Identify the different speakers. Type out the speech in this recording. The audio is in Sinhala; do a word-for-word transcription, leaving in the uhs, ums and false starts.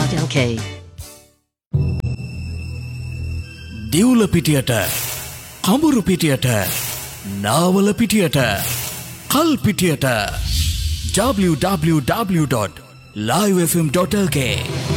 Speaker 1: dot l k.
Speaker 2: දිවුල පිටියට කඹුරු පිටියට නාවල පිටියට කල් පිටියට w w w dot live f m dot l k